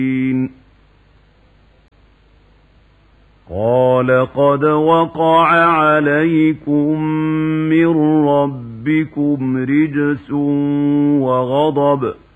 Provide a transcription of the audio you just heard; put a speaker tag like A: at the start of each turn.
A: قال قد وقع عليكم من ربكم رجس وغضب